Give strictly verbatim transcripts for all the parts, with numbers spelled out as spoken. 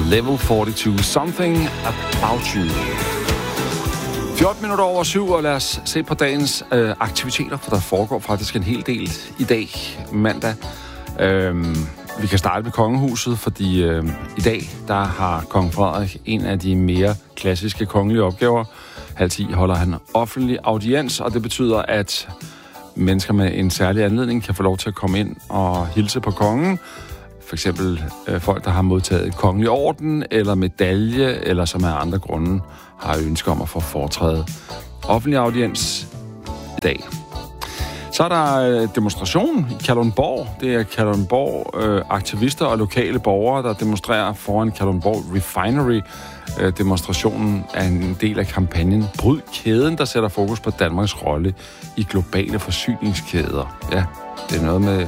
Level fireogfyrre, Something About You. fjorten minutter over syv, og lad os se på dagens øh, aktiviteter, for der foregår faktisk en hel del i dag, mandag. Øhm, vi kan starte med kongehuset, fordi øh, i dag, der har kong Frederik en af de mere klassiske kongelige opgaver. Halv ti holder han offentlig audiens, og det betyder, at mennesker med en særlig anledning kan få lov til at komme ind og hilse på kongen. For eksempel øh, folk, der har modtaget kongelig orden eller medalje, eller som af andre grunde har ønsker om at få foretræde offentlig audiens i dag. Så er der øh, demonstration i Kalundborg. Det er Kalundborg øh, aktivister og lokale borgere, der demonstrerer foran Kalundborg Refinery. Øh, demonstrationen er en del af kampagnen Bryd kæden, der sætter fokus på Danmarks rolle i globale forsyningskæder. Ja, det er noget med...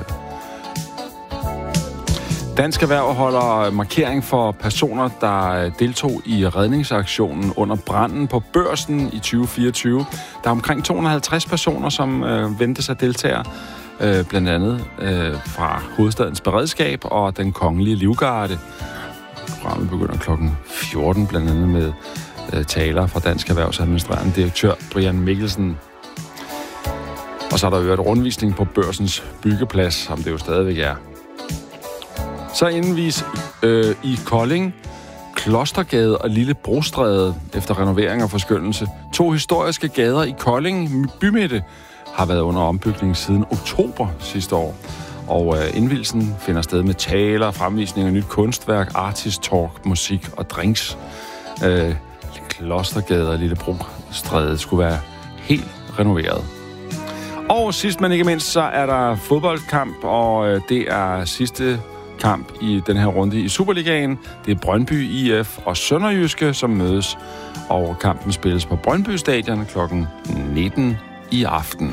Dansk Erhverv holder markering for personer, der deltog i redningsaktionen under branden på Børsen i tyve fireogtyve. Der er omkring to hundrede og halvtreds personer, som øh, ventes at deltage, øh, blandt andet øh, fra hovedstadens beredskab og den kongelige livgarde. Programmet begynder klokken fjorten, blandt andet med øh, taler fra Dansk Erhvervs administrerende direktør Brian Mikkelsen. Og så er der jo et rundvisning på Børsens byggeplads, som det jo stadigvæk er. Så indvis øh, i Kolding, Klostergade og Lille Brostræde efter renovering og forskyndelse. To historiske gader i Kolding bymidte har været under ombygning siden oktober sidste år. Og øh, indvielsen finder sted med taler, fremvisninger, nyt kunstværk, artist talk, musik og drinks. Øh, Klostergade og Lille Brostræde skulle være helt renoveret. Og sidst men ikke mindst, så er der fodboldkamp, og øh, det er sidste kamp i den her runde i Superligaen. Det er Brøndby I F og Sønderjyske, som mødes, og kampen spilles på Brøndby Stadion klokken nitten i aften.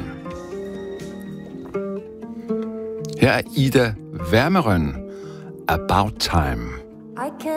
Her er Ida Wermerøn, About Time.